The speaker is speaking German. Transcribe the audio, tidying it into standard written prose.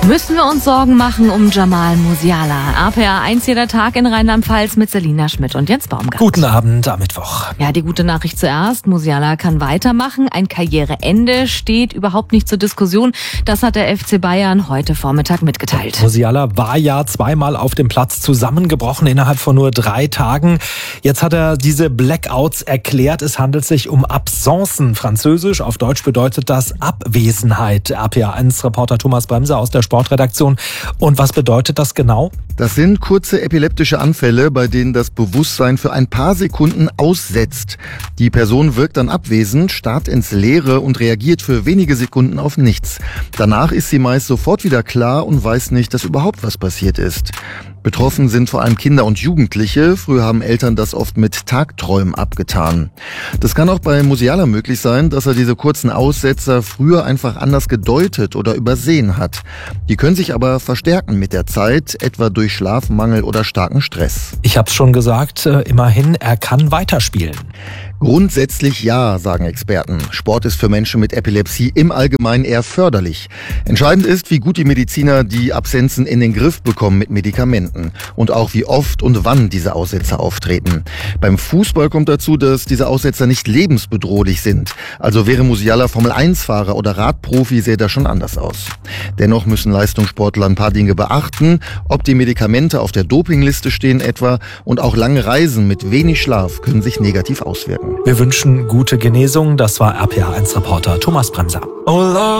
Müssen wir uns Sorgen machen um Jamal Musiala? RPA 1 jeder Tag in Rheinland-Pfalz mit Selina Schmidt und Jens Baumgart. Guten Abend am Mittwoch. Ja, die gute Nachricht zuerst. Musiala kann weitermachen. Ein Karriereende steht überhaupt nicht zur Diskussion. Das hat der FC Bayern heute Vormittag mitgeteilt. Musiala war ja zweimal auf dem Platz zusammengebrochen innerhalb von nur 3 Tagen. Jetzt hat er diese Blackouts erklärt. Es handelt sich um Absenzen. Französisch, auf Deutsch bedeutet das Abwesenheit. RPA 1 Reporter Thomas Bremser aus der Sportredaktion. Und was bedeutet das genau? Das sind kurze epileptische Anfälle, bei denen das Bewusstsein für ein paar Sekunden aussetzt. Die Person wirkt dann abwesend, starrt ins Leere und reagiert für wenige Sekunden auf nichts. Danach ist sie meist sofort wieder klar und weiß nicht, dass überhaupt was passiert ist. Betroffen sind vor allem Kinder und Jugendliche. Früher haben Eltern das oft mit Tagträumen abgetan. Das kann auch bei Musiala möglich sein, dass er diese kurzen Aussetzer früher einfach anders gedeutet oder übersehen hat. Die können sich aber verstärken mit der Zeit, etwa durch Schlafmangel oder starken Stress. Ich hab's schon gesagt, immerhin, er kann weiterspielen. Grundsätzlich ja, sagen Experten. Sport ist für Menschen mit Epilepsie im Allgemeinen eher förderlich. Entscheidend ist, wie gut die Mediziner die Absenzen in den Griff bekommen mit Medikamenten. Und auch wie oft und wann diese Aussetzer auftreten. Beim Fußball kommt dazu, dass diese Aussetzer nicht lebensbedrohlich sind. Also wäre Musiala Formel-1-Fahrer oder Radprofi, sähe das schon anders aus. Dennoch müssen Leistungssportler ein paar Dinge beachten, ob die Medikamente auf der Dopingliste stehen etwa, und auch lange Reisen mit wenig Schlaf können sich negativ auswirken. Wir wünschen gute Genesung. Das war RPA 1 Reporter Thomas Bremser.